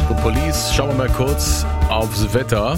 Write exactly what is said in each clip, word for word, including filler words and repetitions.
und Police. Schauen wir mal kurz aufs Wetter.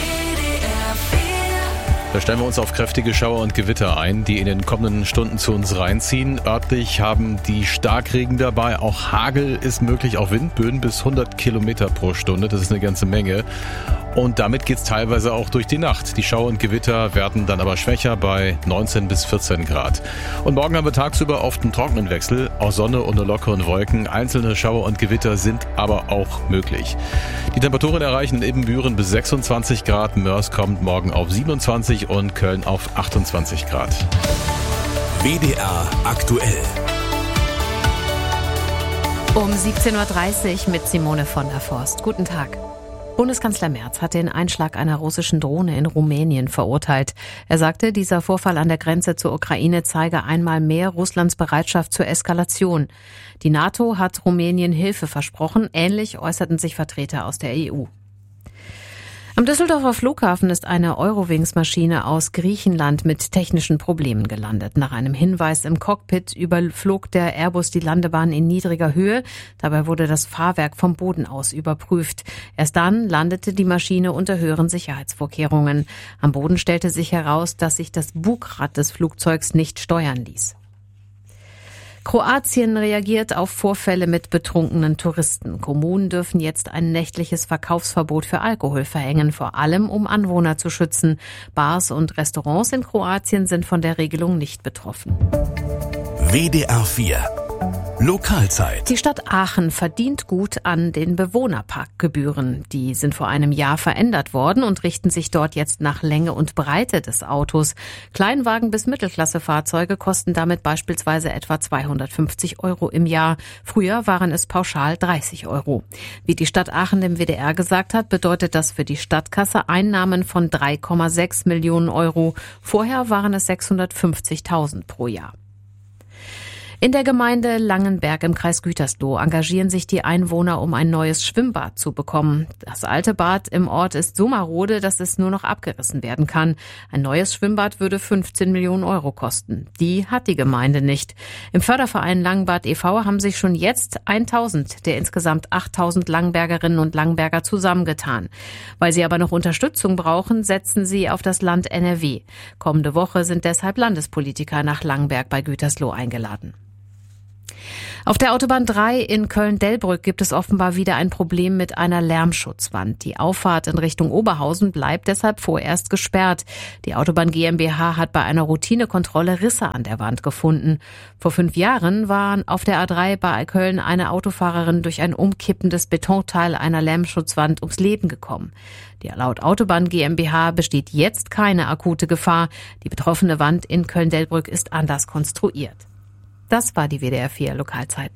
Da stellen wir uns auf kräftige Schauer und Gewitter ein, die in den kommenden Stunden zu uns reinziehen. Örtlich haben die Starkregen dabei, auch Hagel ist möglich, auch Windböen bis hundert Kilometer pro Stunde. Das ist eine ganze Menge. Und damit geht's teilweise auch durch die Nacht. Die Schauer und Gewitter werden dann aber schwächer bei neunzehn bis vierzehn Grad. Und morgen haben wir tagsüber oft einen trockenen Wechsel, aus Sonne und nur lockeren Wolken. Einzelne Schauer und Gewitter sind aber auch möglich. Die Temperaturen erreichen in Ibbenbüren bis sechsundzwanzig Grad. Mörs kommt morgen auf siebenundzwanzig und Köln auf achtundzwanzig Grad. W D R aktuell. Um siebzehn Uhr dreißig mit Simone von der Forst. Guten Tag. Bundeskanzler Merz hat den Einschlag einer russischen Drohne in Rumänien verurteilt. Er sagte, dieser Vorfall an der Grenze zur Ukraine zeige einmal mehr Russlands Bereitschaft zur Eskalation. Die NATO hat Rumänien Hilfe versprochen. Ähnlich äußerten sich Vertreter aus der E U. Am Düsseldorfer Flughafen ist eine Eurowings-Maschine aus Griechenland mit technischen Problemen gelandet. Nach einem Hinweis im Cockpit überflog der Airbus die Landebahn in niedriger Höhe. Dabei wurde das Fahrwerk vom Boden aus überprüft. Erst dann landete die Maschine unter höheren Sicherheitsvorkehrungen. Am Boden stellte sich heraus, dass sich das Bugrad des Flugzeugs nicht steuern ließ. Kroatien reagiert auf Vorfälle mit betrunkenen Touristen. Kommunen dürfen jetzt ein nächtliches Verkaufsverbot für Alkohol verhängen, vor allem um Anwohner zu schützen. Bars und Restaurants in Kroatien sind von der Regelung nicht betroffen. W D R vier Lokalzeit. Die Stadt Aachen verdient gut an den Bewohnerparkgebühren. Die sind vor einem Jahr verändert worden und richten sich dort jetzt nach Länge und Breite des Autos. Kleinwagen bis Mittelklassefahrzeuge kosten damit beispielsweise etwa zweihundertfünfzig Euro im Jahr. Früher waren es pauschal dreißig Euro. Wie die Stadt Aachen dem W D R gesagt hat, bedeutet das für die Stadtkasse Einnahmen von drei Komma sechs Millionen Euro. Vorher waren es sechshundertfünfzigtausend pro Jahr. In der Gemeinde Langenberg im Kreis Gütersloh engagieren sich die Einwohner, um ein neues Schwimmbad zu bekommen. Das alte Bad im Ort ist so marode, dass es nur noch abgerissen werden kann. Ein neues Schwimmbad würde fünfzehn Millionen Euro kosten. Die hat die Gemeinde nicht. Im Förderverein Langenbad e V haben sich schon jetzt tausend der insgesamt achttausend Langenbergerinnen und Langenberger zusammengetan. Weil sie aber noch Unterstützung brauchen, setzen sie auf das Land N R W. Kommende Woche sind deshalb Landespolitiker nach Langenberg bei Gütersloh eingeladen. Auf der Autobahn drei in Köln-Delbrück gibt es offenbar wieder ein Problem mit einer Lärmschutzwand. Die Auffahrt in Richtung Oberhausen bleibt deshalb vorerst gesperrt. Die Autobahn GmbH hat bei einer Routinekontrolle Risse an der Wand gefunden. Vor fünf Jahren war auf der A drei bei Köln eine Autofahrerin durch ein umkippendes Betonteil einer Lärmschutzwand ums Leben gekommen. Die laut Autobahn GmbH besteht jetzt keine akute Gefahr. Die betroffene Wand in Köln-Delbrück ist anders konstruiert. Das war die W D R vier Lokalzeit.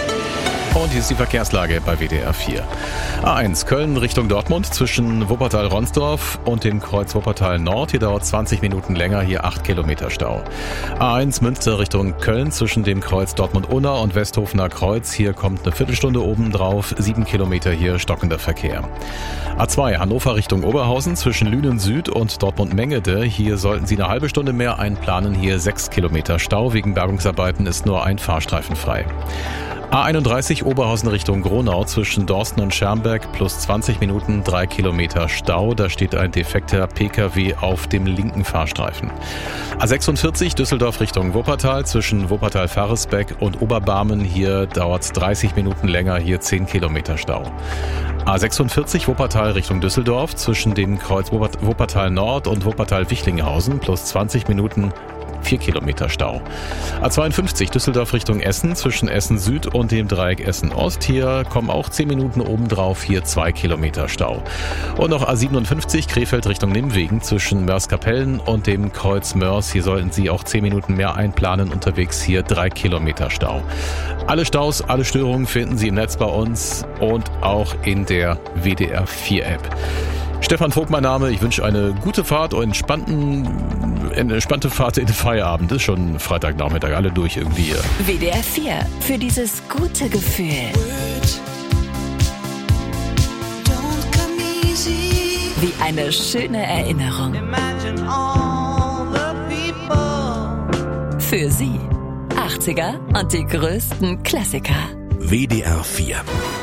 Und hier ist die Verkehrslage bei W D R vier. A eins Köln Richtung Dortmund zwischen Wuppertal-Ronsdorf und dem Kreuz Wuppertal Nord. Hier dauert zwanzig Minuten länger, hier acht Kilometer Stau. A eins Münster Richtung Köln zwischen dem Kreuz Dortmund-Unna und Westhofener Kreuz. Hier kommt eine Viertelstunde oben drauf, sieben Kilometer hier stockender Verkehr. A zwei Hannover Richtung Oberhausen zwischen Lünen Süd und Dortmund-Mengede. Hier sollten Sie eine halbe Stunde mehr einplanen, hier sechs Kilometer Stau. Wegen Bergungsarbeiten ist nur ein Fahrstreifen frei. A einunddreißig Oberhausen Richtung Gronau zwischen Dorsten und Schermberg plus zwanzig Minuten, drei Kilometer Stau. Da steht ein defekter P K W auf dem linken Fahrstreifen. A sechsundvierzig Düsseldorf Richtung Wuppertal zwischen Wuppertal-Farresbeck und Oberbarmen. Hier dauert es dreißig Minuten länger, hier zehn Kilometer Stau. A sechsundvierzig Wuppertal Richtung Düsseldorf zwischen dem Kreuz Wuppertal Nord und Wuppertal-Wichlinghausen plus zwanzig Minuten, vier Kilometer Stau. A zweiundfünfzig Düsseldorf Richtung Essen zwischen Essen Süd und dem Dreieck Essen Ost. Hier kommen auch zehn Minuten obendrauf, hier zwei Kilometer Stau. Und noch A siebenundfünfzig Krefeld Richtung Nimwegen zwischen Mörs-Kapellen und dem Kreuz Mörs. Hier sollten Sie auch zehn Minuten mehr einplanen. Unterwegs hier drei Kilometer Stau. Alle Staus, alle Störungen finden Sie im Netz bei uns und auch in der W D R vier App. Stefan Vogt mein Name, ich wünsche eine gute Fahrt und entspannten, eine entspannte Fahrt in den Feierabend. Ist schon Freitagnachmittag, alle durch irgendwie hier. W D R vier, für dieses gute Gefühl. Wie eine schöne Erinnerung. Für Sie, achtziger und die größten Klassiker. W D R vier.